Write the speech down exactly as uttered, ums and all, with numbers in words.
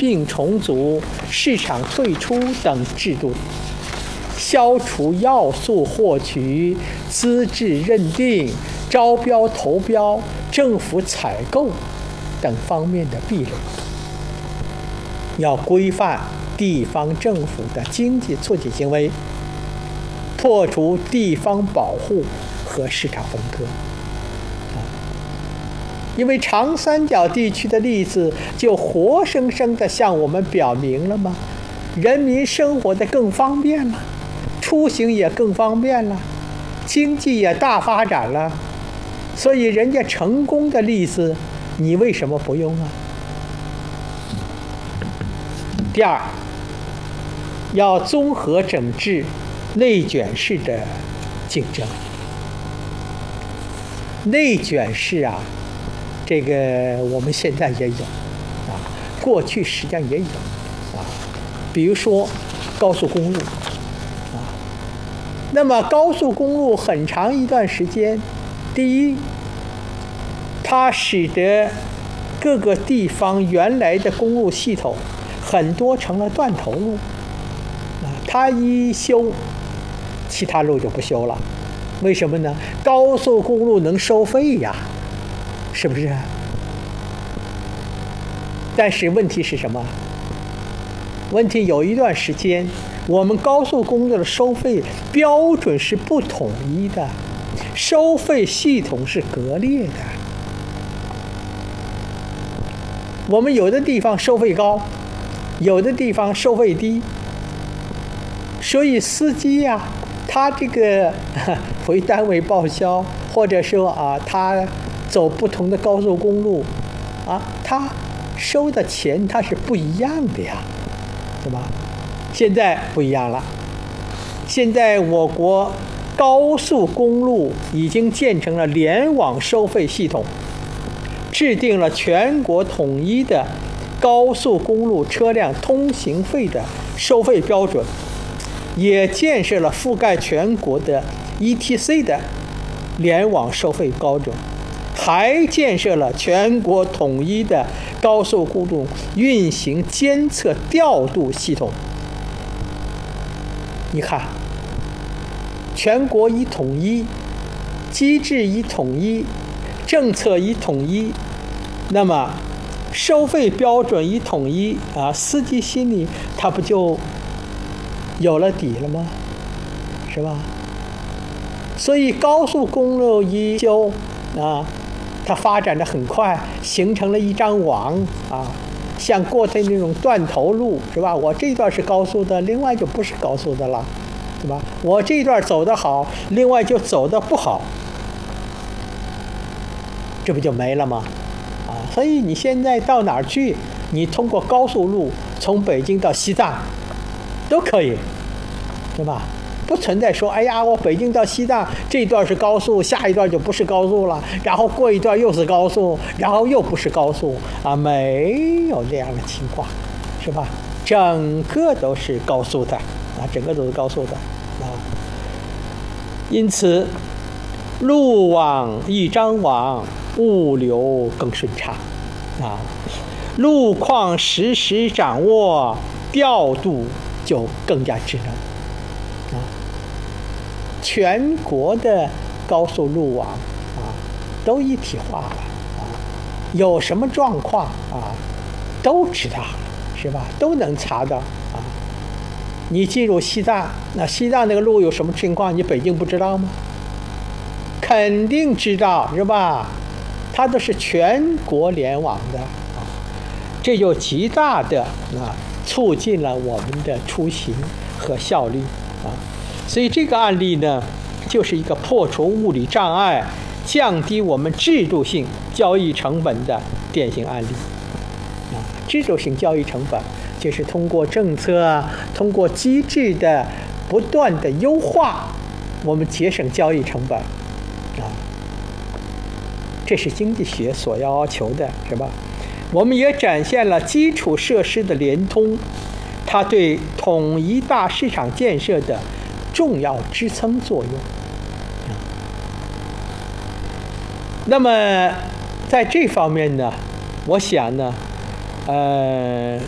并重组、市场退出等制度，消除要素获取、资质认定、招标投标、政府采购等方面的壁垒，要规范地方政府的经济促进行为，破除地方保护和市场分割。因为长三角地区的例子就活生生地向我们表明了吗？人民生活得更方便了，出行也更方便了，经济也大发展了，所以人家成功的例子，你为什么不用啊？第二，要综合整治内卷式的竞争。内卷式啊，这个我们现在也有啊，过去实际上也有啊。比如说高速公路啊，那么高速公路很长一段时间，第一，它使得各个地方原来的公路系统很多成了断头路啊，它一修，其他路就不修了。为什么呢？高速公路能收费呀，是不是？但是问题是什么？问题有一段时间，我们高速公路的收费标准是不统一的，收费系统是割裂的。我们有的地方收费高，有的地方收费低，所以司机呀、啊，他这个回单位报销，或者说啊，他走不同的高速公路，啊，他收的钱他是不一样的呀，对吧？现在不一样了，现在我国高速公路已经建成了联网收费系统，制定了全国统一的高速公路车辆通行费的收费标准，也建设了覆盖全国的 E T C 的联网收费标准，还建设了全国统一的高速公路运行监测调度系统。你看，全国一统一，机制一统一，政策一统一，那么收费标准一统一啊，司机心里他不就有了底了吗？是吧？所以高速公路一修啊，它发展的很快，形成了一张网啊，像过去那种断头路，是吧？我这段是高速的，另外就不是高速的了，对吧？我这段走得好，另外就走得不好，这不就没了吗？啊，所以你现在到哪儿去，你通过高速路从北京到西藏都可以，对吧？不存在说，哎呀，我北京到西藏这段是高速，下一段就不是高速了，然后过一段又是高速，然后又不是高速啊，没有这样的情况，是吧？整个都是高速的啊，整个都是高速的啊。因此，路网一张网，物流更顺畅啊，路况实时掌握，调度就更加智能。全国的高速路网啊，都一体化了啊，有什么状况啊，都知道，是吧？都能查到啊。你进入西藏，那西藏那个路有什么情况，你北京不知道吗？肯定知道，是吧？它都是全国联网的啊，这就极大的啊促进了我们的出行和效率啊。所以这个案例呢，就是一个破除物理障碍、降低我们制度性交易成本的典型案例。啊，制度性交易成本就是通过政策、通过机制的不断的优化，我们节省交易成本。啊，这是经济学所要求的，是吧？我们也展现了基础设施的联通，它对统一大市场建设的重要支撑作用。那么在这方面呢，我想呢，呃，